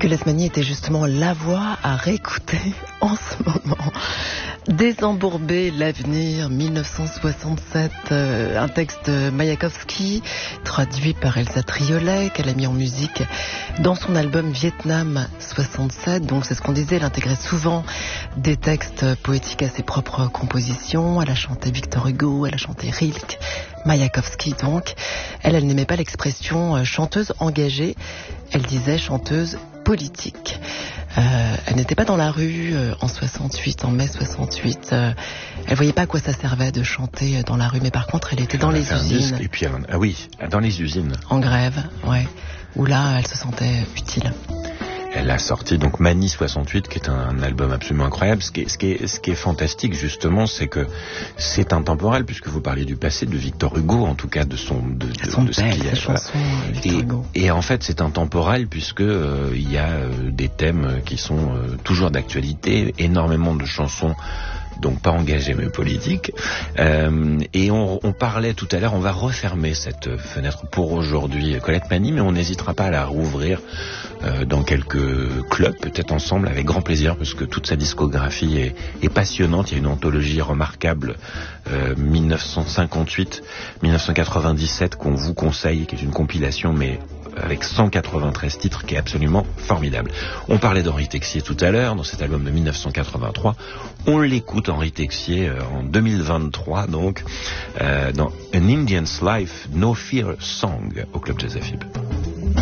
Colette Mani était justement la voix à réécouter en ce moment. Désembourber l'avenir, 1967, un texte de Mayakovsky, traduit par Elsa Triolet, qu'elle a mis en musique dans son album Vietnam 67. Donc c'est ce qu'on disait, elle intégrait souvent des textes poétiques à ses propres compositions. Elle a chanté Victor Hugo, elle a chanté Rilke, Mayakovsky donc. Elle n'aimait pas l'expression chanteuse engagée, elle disait chanteuse politique. Elle n'était pas dans la rue en mai 68. Elle voyait pas à quoi ça servait de chanter dans la rue, mais par contre, elle était dans les usines. Et puis, dans les usines. En grève, ouais. Où là, elle se sentait utile. Elle a sorti donc Mani 68, qui est un album absolument incroyable. Ce qui est fantastique justement, c'est que c'est intemporel, puisque vous parliez du passé de Victor Hugo, en tout cas de son chanson. Et en fait, c'est intemporel puisque il y a des thèmes qui sont toujours d'actualité, énormément de chansons. Donc pas engagé mais politique. Et on parlait tout à l'heure, on va refermer cette fenêtre pour aujourd'hui Colette Mani, mais on n'hésitera pas à la rouvrir dans quelques clubs, peut-être ensemble, avec grand plaisir, parce que toute sa discographie est passionnante. Il y a une anthologie remarquable 1958-1997 qu'on vous conseille, qui est une compilation, mais avec 193 titres, qui est absolument formidable. On parlait d'Henri Texier tout à l'heure, dans cet album de 1983. On l'écoute, Henri Texier, en 2023, donc, dans An Indian's Life, No Fear Song, au Club Jazz AFib.